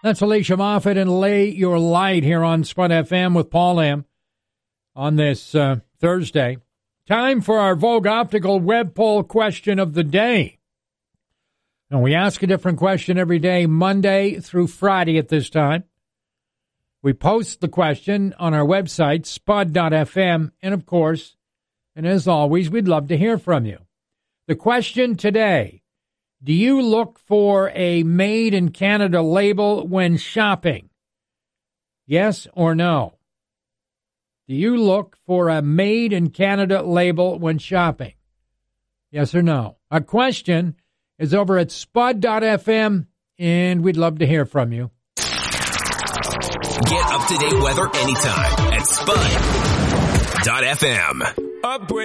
That's Alicia Moffat and Lay Your Light here on Spud FM with Paul Lamb on this Thursday. Time for our Vogue Optical web poll question of the day. Now, we ask a different question every day, Monday through Friday at this time. We post the question on our website, spud.fm, and of course, and as always, we'd love to hear from you. The question today: do you look for a Made in Canada label when shopping? Yes or no? Do you look for a Made in Canada label when shopping? Yes or no? Our question is over at spud.fm, and we'd love to hear from you. Get up-to-date weather anytime at spud.fm.